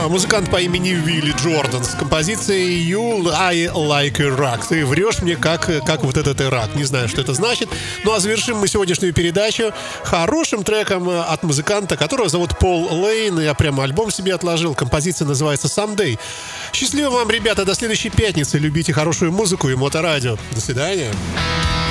Музыкант по имени Вилли Джордан с композицией You Lie Like a Rock. Ты врешь мне, как вот этот ирак. Не знаю, что это значит. Ну а завершим мы сегодняшнюю передачу хорошим треком от музыканта, которого зовут Пол Лейн. Я прямо альбом себе отложил. Композиция называется Someday. Счастливо вам, ребята, до следующей пятницы. Любите хорошую музыку и моторадио. До свидания.